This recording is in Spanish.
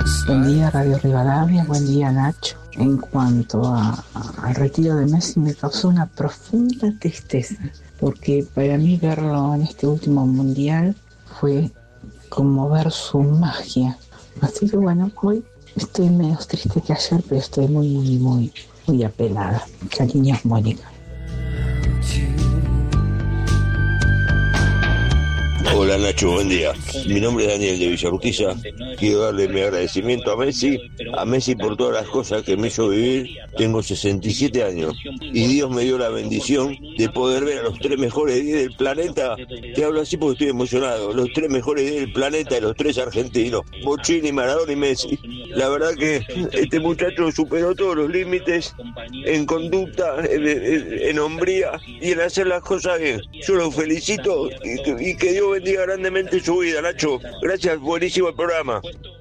Buen día Radio Rivadavia, buen día Nacho. En cuanto al retiro de Messi me causó una profunda tristeza, porque para mí verlo en este último mundial fue como ver su magia. Así que bueno, hoy estoy menos triste que ayer, pero estoy muy apelada. Cariños, Mónica. Hola Nacho, buen día. Mi nombre es Daniel de Villarruquiza. Quiero darle mi agradecimiento a Messi por todas las cosas que me hizo vivir. Tengo 67 años y Dios me dio la bendición de poder ver a los 3 mejores 10 del planeta. Te hablo así porque estoy emocionado. Los 3 mejores 10 del planeta y los 3 argentinos: Bochini, Maradona y Messi. La verdad que este muchacho superó todos los límites en conducta, en hombría y en hacer las cosas bien. Yo lo felicito y que Dios bendiga grandemente su vida, Nacho. Gracias, buenísimo el programa.